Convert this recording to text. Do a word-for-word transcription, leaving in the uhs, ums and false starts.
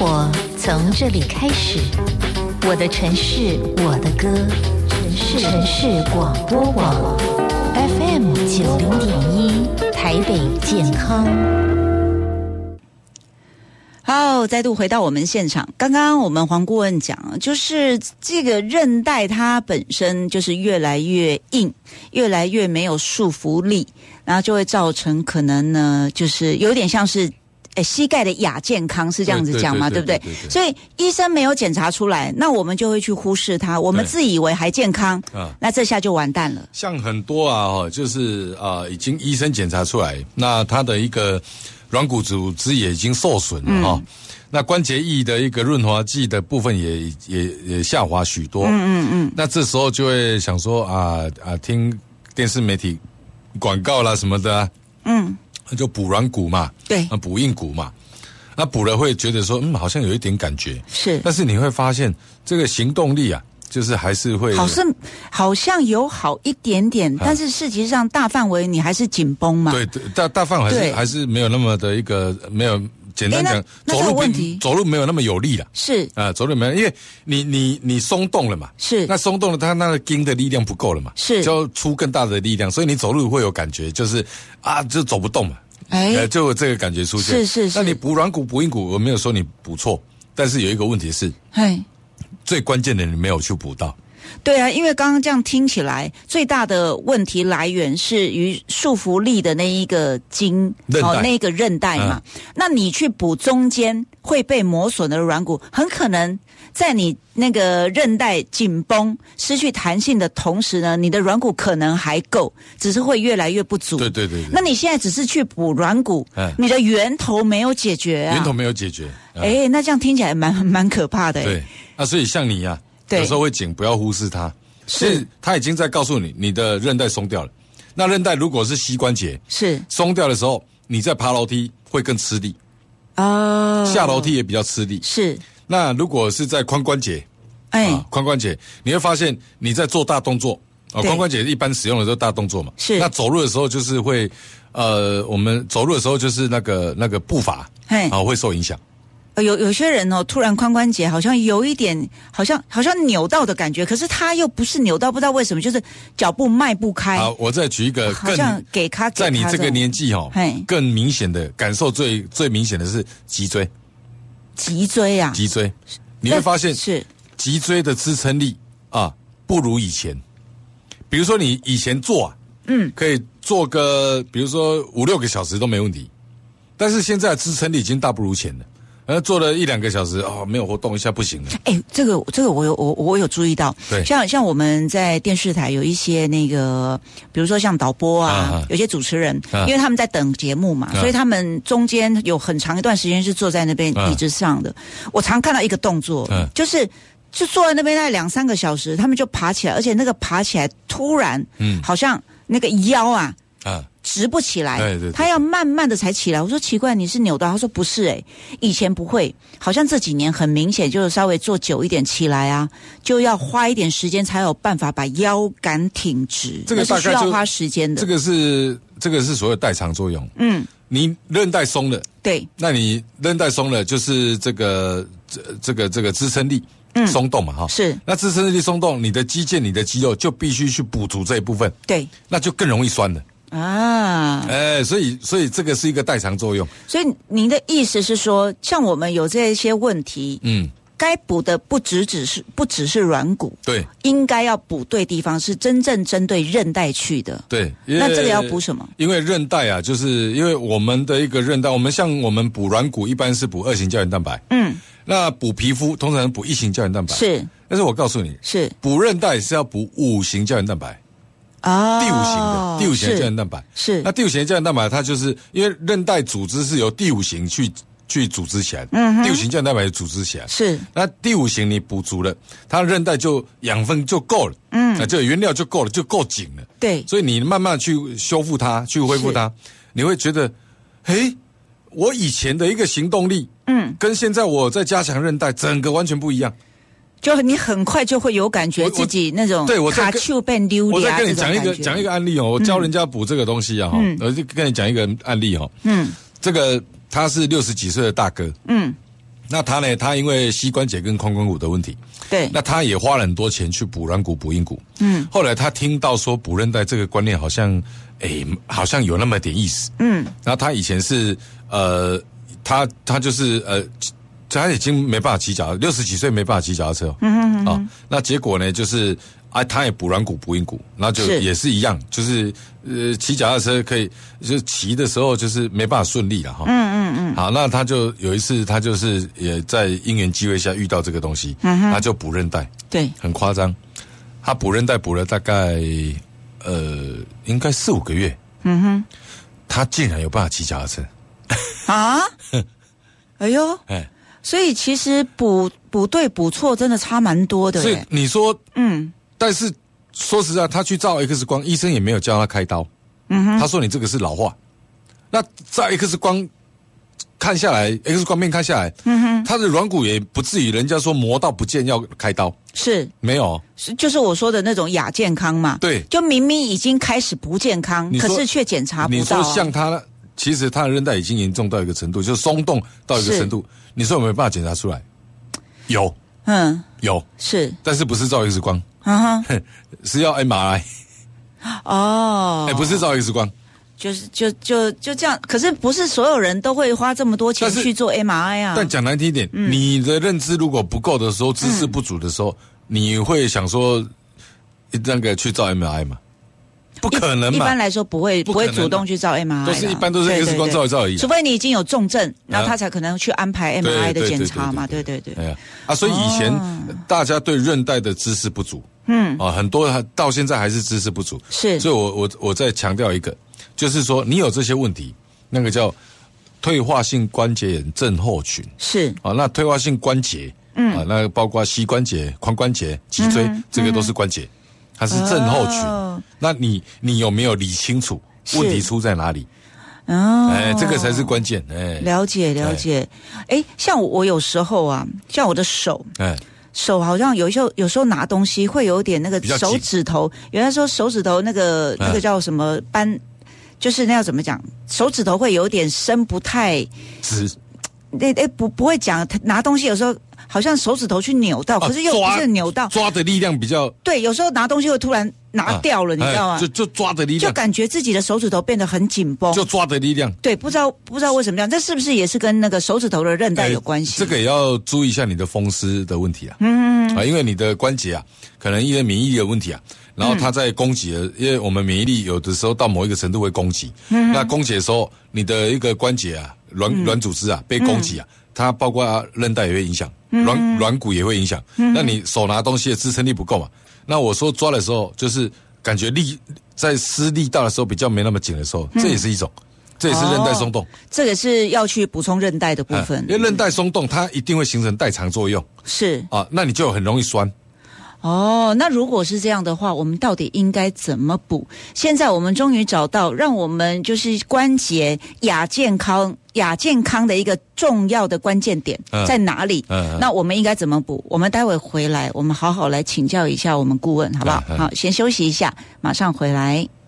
活从这里开始，我的城市，我的歌，城市城市广播网 F M 九零点一，台北健康。 好，再度回到我们现场。刚刚我们黄顾问讲，就是这个韧带它本身就是越来越硬，越来越没有束缚力，然后就会造成可能呢，就是有点像是诶膝盖的亚健康，是这样子讲吗？对不对？所以医生没有检查出来，那我们就会去忽视它，我们自以为还健康，那这下就完蛋了。 像很多啊，就是啊，已经医生检查出来，那他的一个软骨组织也已经受损了哈、嗯，那关节液的一个润滑剂的部分也也也下滑许多，嗯嗯嗯，那这时候就会想说啊啊，听电视媒体广告啦什么的、啊，嗯。就补软骨嘛， 对， 那补硬骨嘛，那补了会觉得说，嗯，好像有一点感觉， 是， 但是你会发现这个行动力啊，就是还是会， 好像好像有好一点点，啊、但是实际上大范围你还是紧绷嘛， 对，大大范围还是还是没有那么的一个没有。简单讲，走路问题，走路没有那么有力了， 是啊、呃，走路没有，因为你你你松动了嘛， 是， 那松动了，它那个筋的力量不够了嘛， 是， 就要出更大的力量，所以你走路会有感觉，就是啊，就走不动嘛，哎、呃，就有这个感觉出现， 是是是。 那你补软骨、补硬骨，我没有说你补错，但是有一个问题是， 嘿， 最关键的你没有去补到。 对啊，因为刚刚这样听起来，最大的问题来源是于束缚力的那一个筋， 哦， 那个韧带嘛、嗯。那你去补中间会被磨损的软骨，很可能在你那个韧带紧绷、失去弹性的同时呢，你的软骨可能还够，只是会越来越不足。 对对 对, 对。 那你现在只是去补软骨、嗯，你的源头没有解决啊。 源头没有解决。 哎、嗯，那这样听起来蛮蛮可怕的。 对，那所以像你呀、啊。有时候会紧，不要忽视它。是，它已经在告诉你，你的韧带松掉了。那韧带如果是膝关节， 是松掉的时候，你在爬楼梯会更吃力。 哦， 下楼梯也比较吃力。 是。 那如果是在髋关节， 哎， 啊、髋关节，你会发现你在做大动作。哦，髋关节一般使用的都是大动作嘛。 是。 那走路的时候就是会，呃，我们走路的时候就是那个那个步伐， 哎， 啊会受影响。 有有些人哦，突然髋关节好像有一点，好像好像扭到的感觉，可是他又不是扭到，不知道为什么，就是脚步迈不开。 好，我再举一个更， 好像给他在你这个年纪哦，更明显的感受最最明显的是脊椎。 脊椎啊， 脊椎，你会发现是脊椎的支撑力啊不如以前。比如说你以前坐啊，嗯，可以坐个比如说五六个小时都没问题，但是现在的支撑力已经大不如前了。呃，做了一两个小时哦，没有活动一下不行了。 哎、欸，这个这个我有我我有注意到， 对， 像像我们在电视台有一些那个，比如说像导播啊，啊有些主持人、啊，因为他们在等节目嘛、啊，所以他们中间有很长一段时间是坐在那边椅子上的。啊、我常看到一个动作，啊、就是就坐在那边大概两三个小时，他们就爬起来，而且那个爬起来突然，嗯，好像那个腰啊。啊直不起来， 对对对， 他要慢慢的才起来。我说奇怪，你是扭到？他说不是、欸，哎，以前不会，好像这几年很明显，就是稍微坐久一点起来啊，就要花一点时间才有办法把腰杆挺直， 这个大概是需要花时间的。 这个是这个是所谓代偿作用。嗯，你韧带松了， 对， 那你韧带松了，就是这个这这个这个支撑力。嗯，松动嘛，哈， 是。 那支撑力松动，你的肌腱、你的肌肉就必须去补足这一部分， 对， 那就更容易酸了。 啊， 哎，所以所以这个是一个代偿作用。 所以您的意思是说，像我们有这些问题，嗯，该补的不只只是不只是软骨， 对， 应该要补对地方，是真正针对韧带去的。 对， 那这个要补什么？ 因为韧带啊，就是因为我们的一个韧带，我们像我们补软骨一般是补二型胶原蛋白，嗯，那补皮肤通常补一型胶原蛋白， 是。 但是我告诉你， 是补韧带是要补五型胶原蛋白。啊、哦，第五型的第五型的胶原蛋白是， 那第五型的胶原蛋白，它就是因为韧带组织是由第五型去去组织起来的，嗯，第五型胶原蛋白组织起来是， 那第五型你补足了，它韧带就养分就够了，嗯，那就原料就够了，就够紧了， 对， 所以你慢慢去修复它，去恢复它，你会觉得，嘿，我以前的一个行动力，嗯，跟现在我在加强韧带，整个完全不一样。 就你很快就会有感觉自己那种对我卡丘变溜达。 我再跟你讲一个讲一个案例哦，我教人家补这个东西啊哈、嗯，我就跟你讲一个案例哈，嗯，这个他是六十几岁的大哥，嗯， 那他呢，他因为膝关节跟髋关骨的问题， 对， 那他也花了很多钱去补软骨、补硬骨。嗯，后来他听到说补韧带这个观念好像，诶，好像有那么点意思。嗯，然后他以前是呃，他他就是呃。他已经没办法骑脚，六十几岁没办法骑脚踏车哦。嗯嗯嗯。啊，那结果呢，就是啊，他也补软骨、补硬骨，然后就也是一样，就是呃，骑脚踏车可以，就是骑的时候就是没办法顺利了哈。嗯嗯嗯。好，那他就有一次，他就是也在因缘机会下遇到这个东西，嗯哼，他就补韧带， 对， 很夸张，他补韧带补了大概呃，应该四五个月，嗯哼，他竟然有办法骑脚踏车。 啊？哎呦，哎。所以其实补补对补错真的差蛮多的。 所以你说，嗯，但是说实在，他去照 X 光，医生也没有叫他开刀。嗯哼，他说你这个是老化。那照 X 光看下来 ，X 光片看下来，嗯哼，他的软骨也不至于人家说磨到不见要开刀。 是， 没有， 是就是我说的那种亚健康嘛。 对， 就明明已经开始不健康，可是却检查不到。 你说像他，其实他的韧带已经严重到一个程度，就是松动到一个程度。你说有没有办法检查出来？有，嗯，有， 是， 但是不是照 X 光，啊哈，是要 M R I。哦，哎，不是照 X 光， 就是就就就这样。可是不是所有人都会花这么多钱去做 M R I 啊？ 但讲难听一点，嗯、你的认知如果不够的时候，知识不足的时候，嗯、你会想说那个去照 M R I 吗？不可能嘛！ 一般来说不会不会主动去照 M R I， 都是一般都是 X 光照一照而已。 除非你已经有重症，那他才可能去安排 M R I 的检查嘛。对对对。 哎呀啊，所以以前大家对韧带的知识不足，嗯啊，很多到现在还是知识不足。 是， 所以我我我再强调一个，就是说你有这些问题，那个叫退化性关节炎症候群。 是啊，那退化性关节，嗯啊，那包括膝关节、髋关节、脊椎，这个都是关节。它是症候群，哦、那你你有没有理清楚问题出在哪里？哦，哎，这个才是关键。哎， 了解了解。哎，像我，我有时候啊，像我的手，哎，手好像有时候有时候拿东西会有点那个手指头，原来说手指头那个那个叫什么扳，就是那要怎么讲，手指头会有点伸不太直。哎哎，不不会讲拿东西有时候。好像手指头去扭到，可是又不是扭到， 抓的力量比较对。有时候拿东西会突然拿掉了，啊、你知道吗？ 就就抓的力量， 就感觉自己的手指头变得很紧绷， 就抓的力量。 对，不知道不知道为什么这样，这是不是也是跟那个手指头的韧带有关系？ 这个也要注意一下你的风湿的问题啊。嗯啊，因为你的关节啊，可能因为免疫力的问题啊，然后它在攻击了，嗯、因为我们免疫力有的时候到某一个程度会攻击，嗯、那攻击的时候，你的一个关节啊，软软组织啊被攻击啊。嗯它包括韧带也会影响，软软骨也会影响。嗯、那你手拿东西的支撑力不够嘛？那我说抓的时候，就是感觉力在施力道的时候比较没那么紧的时候，嗯、这也是一种，这也是韧带松动。哦、 这个是要去补充韧带的部分， 嗯、因为韧带松动，它一定会形成代偿作用。 是啊，那你就很容易酸。 哦，那如果是这样的话，我们到底应该怎么补？现在我们终于找到让我们就是关节亚健康、亚健康的一个重要的关键点在哪里？嗯嗯、那我们应该怎么补？我们待会回来，我们好好来请教一下我们顾问，好不好？嗯嗯、好，先休息一下，马上回来。